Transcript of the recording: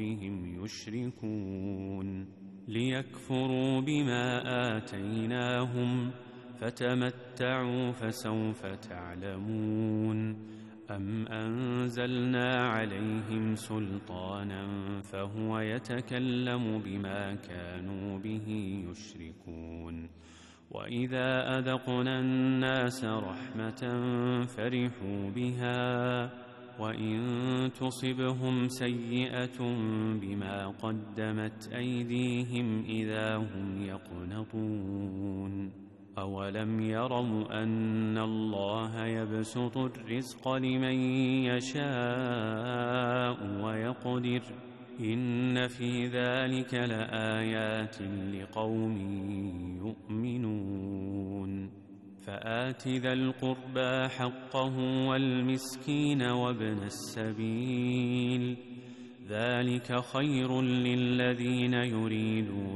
بهم يشركون ليكفروا بما آتيناهم فتمتعوا فسوف تعلمون أم أنزلنا عليهم سلطانا فهو يتكلم بما كانوا به يشركون وإذا أذقنا الناس رحمة فرحوا بها وإن تصبهم سيئة بما قدمت أيديهم إذا هم يقنطون أولم يروا أن الله يبسط الرزق لمن يشاء ويقدر إن في ذلك لآيات لقوم يؤمنون فآت ذا القربى حقه والمسكين وابن السبيل ذلك خير للذين يريدون